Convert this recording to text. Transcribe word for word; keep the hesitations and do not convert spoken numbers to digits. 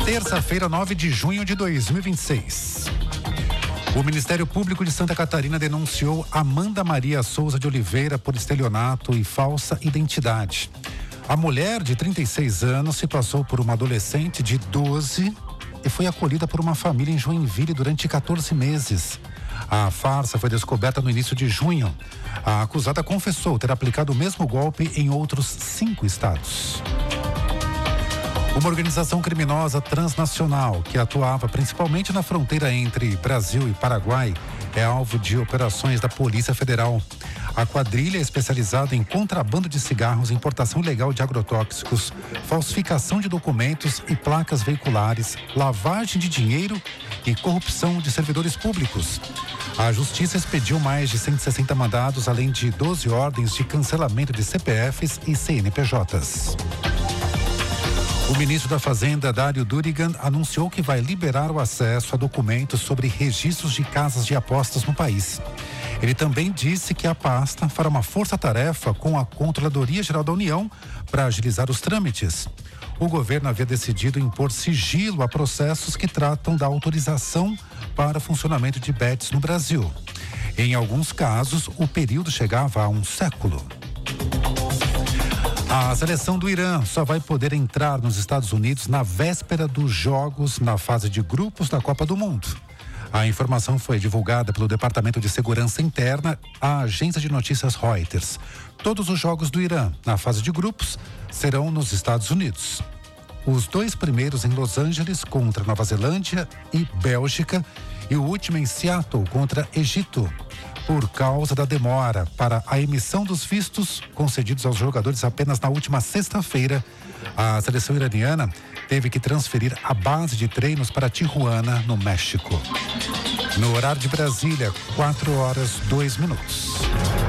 Terça-feira, nove de junho de dois mil e vinte e seis. O Ministério Público de Santa Catarina denunciou Amanda Maria Souza de Oliveira por estelionato e falsa identidade. A mulher de trinta e seis anos se passou por uma adolescente de doze e foi acolhida por uma família em Joinville durante quatorze meses. A farsa foi descoberta no início de junho. A acusada confessou ter aplicado o mesmo golpe em outros cinco estados. Uma organização criminosa transnacional que atuava principalmente na fronteira entre Brasil e Paraguai é alvo de operações da Polícia Federal. A quadrilha é especializada em contrabando de cigarros, importação ilegal de agrotóxicos, falsificação de documentos e placas veiculares, lavagem de dinheiro e corrupção de servidores públicos. A Justiça expediu mais de cento e sessenta mandados, além de doze ordens de cancelamento de C P Fs e C N P Js. O ministro da Fazenda, Dário Durigan, anunciou que vai liberar o acesso a documentos sobre registros de casas de apostas no país. Ele também disse que a pasta fará uma força-tarefa com a Controladoria Geral da União para agilizar os trâmites. O governo havia decidido impor sigilo a processos que tratam da autorização para funcionamento de bets no Brasil. Em alguns casos, o período chegava a um século. A seleção do Irã só vai poder entrar nos Estados Unidos na véspera dos jogos na fase de grupos da Copa do Mundo. A informação foi divulgada pelo Departamento de Segurança Interna à agência de notícias Reuters. Todos os jogos do Irã na fase de grupos serão nos Estados Unidos. Os dois primeiros em Los Angeles contra Nova Zelândia e Bélgica e o último em Seattle contra Egito. Por causa da demora para a emissão dos vistos concedidos aos jogadores apenas na última sexta-feira, a seleção iraniana teve que transferir a base de treinos para Tijuana, no México. No horário de Brasília, quatro horas, dois minutos.